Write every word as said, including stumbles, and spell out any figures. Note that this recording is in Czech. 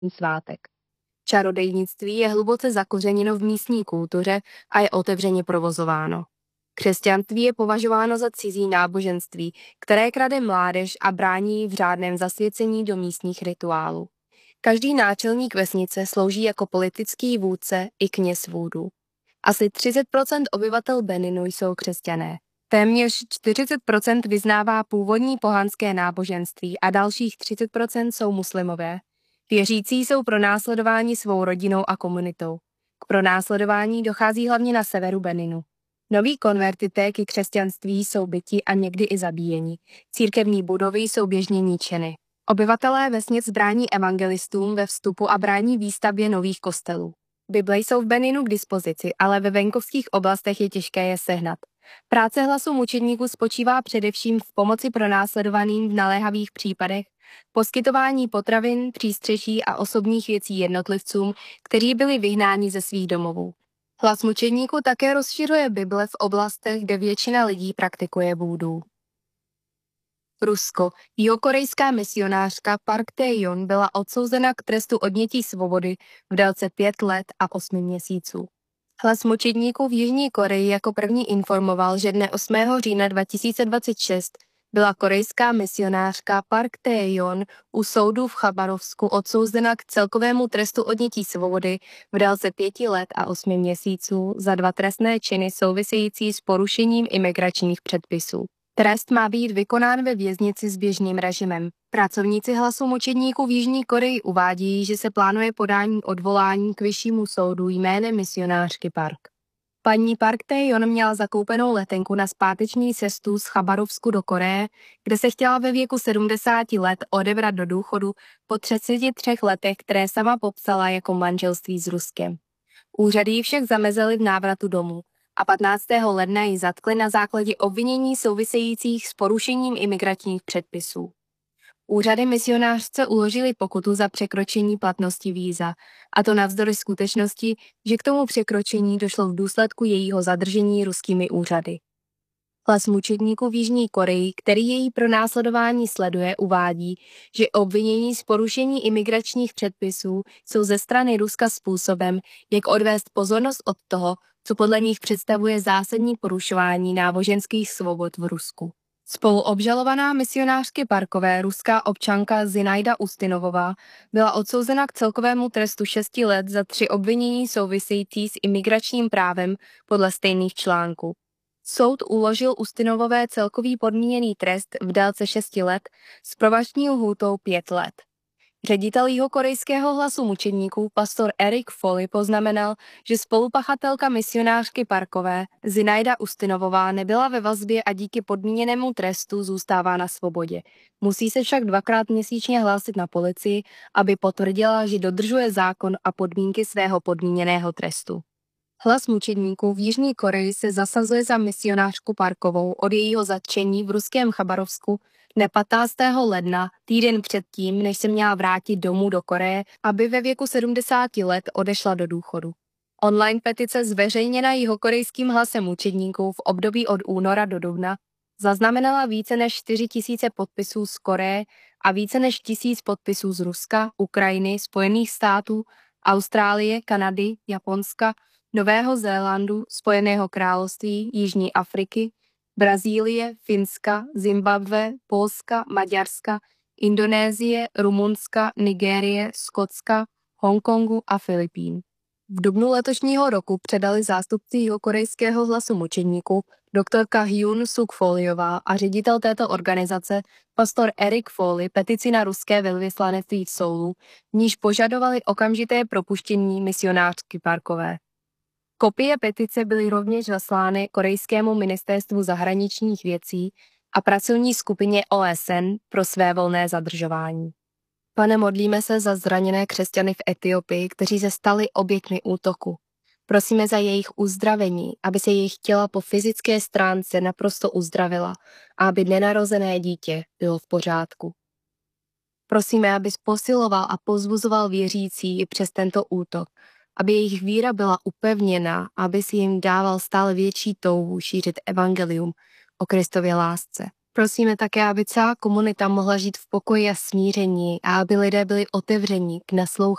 svátek. Čarodejnictví je hluboce zakořeněno v místní kultuře a je otevřeně provozováno. Křesťanství je považováno za cizí náboženství, které krade mládež a brání v řádném zasvěcení do místních rituálů. Každý náčelník vesnice slouží jako politický vůdce i kněz vůdů. Asi třicet procent obyvatel Beninu jsou křesťané. Téměř čtyřicet procent vyznává původní pohanské náboženství a dalších třicet procent jsou muslimové. Věřící jsou pronásledováni svou rodinou a komunitou. K pronásledování dochází hlavně na severu Beninu. Noví konvertité k křesťanství jsou byti a někdy i zabíjeni. Církevní budovy jsou běžně ničeny. Obyvatelé vesnic brání evangelistům ve vstupu a brání výstavbě nových kostelů. Bible jsou v Beninu k dispozici, ale ve venkovských oblastech je těžké je sehnat. Práce Hlasu mučedníků spočívá především v pomoci pronásledovaným v naléhavých případech, poskytování potravin, přístřeší a osobních věcí jednotlivcům, kteří byli vyhnáni ze svých domovů. Hlas mučedníků také rozšiřuje Bible v oblastech, kde většina lidí praktikuje vúdu. Rusko. Jihokorejská misionářka Park Tae-yeon byla odsouzena k trestu odnětí svobody v délce pět let a osmi měsíců. Hlas mučedníků v Jižní Koreji jako první informoval, že dne osmého října dva tisíce dvacet šest byla korejská misionářka Park Tae-yeon u soudu v Chabarovsku odsouzena k celkovému trestu odnětí svobody v délce pěti let a osmi měsíců za dva trestné činy související s porušením imigračních předpisů. Trest má být vykonán ve věznici s běžným režimem. Pracovníci Hlasu mučedníků v Jižní Koreji uvádějí, že se plánuje podání odvolání k vyššímu soudu jménem misionářky Park. Paní Park Tae-yeon měla zakoupenou letenku na zpáteční cestu z Chabarovsku do Koreje, kde se chtěla ve věku sedmdesáti let odebrat do důchodu po třiceti třech letech, které sama popsala jako manželství s Ruskem. Úřady ji však zamezily v návratu domů a patnáctého ledna ji zatkli na základě obvinění souvisejících s porušením imigračních předpisů. Úřady misionářce uložily pokutu za překročení platnosti víza, a to navzdory skutečnosti, že k tomu překročení došlo v důsledku jejího zadržení ruskými úřady. Hlas mučedníků v Jižní Koreji, který její pronásledování sleduje, uvádí, že obvinění z porušení imigračních předpisů jsou ze strany Ruska způsobem, jak odvést pozornost od toho, co podle nich představuje zásadní porušování náboženských svobod v Rusku. Spoluobžalovaná misionářky Parkové ruská občanka Zinaida Ustinovová byla odsouzena k celkovému trestu šesti let za tři obvinění související s imigračním právem podle stejných článků. Soud uložil Ustinovové celkový podmíněný trest v délce šesti let s probační lhůtou pět let. Ředitel jihokorejského Hlasu mučedníků pastor Eric Foley poznamenal, že spolupachatelka misionářky Parkové Zinaida Ustinovová nebyla ve vazbě a díky podmíněnému trestu zůstává na svobodě. Musí se však dvakrát měsíčně hlásit na policii, aby potvrdila, že dodržuje zákon a podmínky svého podmíněného trestu. Hlas mučedníků v Jižní Koreji se zasazuje za misionářku Parkovou od jejího zatčení v ruském Chabarovsku dne patnáctého ledna, týden předtím, než se měla vrátit domů do Koreje, aby ve věku sedmdesáti let odešla do důchodu. Online petice zveřejněna jihokorejským Hlasem mučedníků v období od února do dubna zaznamenala více než čtyři tisíce podpisů z Koreje a více než tisíc podpisů z Ruska, Ukrajiny, Spojených států, Austrálie, Kanady, Japonska, Nového Zélandu, Spojeného království, Jižní Afriky, Brazílie, Finska, Zimbabwe, Polska, Maďarska, Indonésie, Rumunska, Nigérie, Skotska, Hongkongu a Filipín. V dubnu letošního roku předali zástupci jihokorejského Hlasu mučedníků doktorka Hyun Suk Foliová a ředitel této organizace pastor Eric Foley petici na ruské velvyslanectví v Soulu, v níž požadovali okamžité propuštění misionářky Parkové. Kopie petice byly rovněž zaslány korejskému ministerstvu zahraničních věcí a pracovní skupině O S N pro své volné zadržování. Pane, modlíme se za zraněné křesťany v Etiopii, kteří se stali oběťmi útoku. Prosíme za jejich uzdravení, aby se jejich těla po fyzické stránce naprosto uzdravila a aby nenarozené dítě bylo v pořádku. Prosíme, abys posiloval a pozbuzoval věřící i přes tento útok, aby jejich víra byla upevněna, aby si jim dával stále větší touhu šířit evangelium o Kristově lásce. Prosíme také, aby celá komunita mohla žít v pokoji a smíření a aby lidé byli otevření k naslouchání